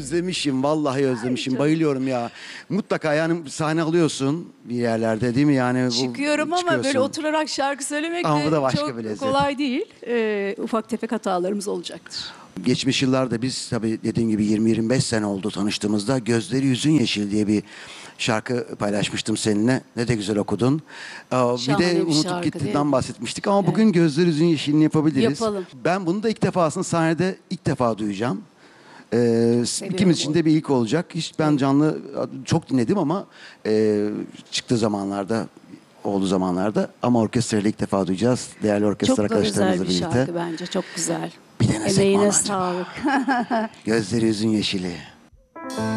Özlemişim, vallahi özlemişim. Çok. Bayılıyorum ya. Mutlaka yani sahne alıyorsun bir yerlerde değil mi? Yani bu, Çıkıyorum ama böyle çıkıyorsun. oturarak şarkı söylemek Ama bu da de başka çok bir lezzet. kolay değil. Ufak tefek hatalarımız olacaktır. Geçmiş yıllarda biz tabii dediğim gibi 20-25 sene oldu tanıştığımızda. Gözleri Yüzün Yeşil diye bir şarkı paylaşmıştım seninle. Ne de güzel okudun. Bir Şahane de bir Unutup şarkı, değil Gittiğinden mi? bahsetmiştik ama bugün Gözleri Yüzün Yeşil'ini yapabiliriz. Yapalım. Ben bunu da ilk defa aslında sahnede ilk defa duyacağım. Seviyorum İkimiz için onu. de bir ilk olacak. Hiç ben canlı çok dinledim ama çıktığı zamanlarda olduğu zamanlarda ama orkestrayla ilk defa duyacağız. Değerli orkestra Çok da arkadaşlarımızla özel bir birlikte. şarkı bence. Çok güzel. Bir denesek mi Emeğine onu acaba? sağlık. Gözleri Yüzün Yeşili.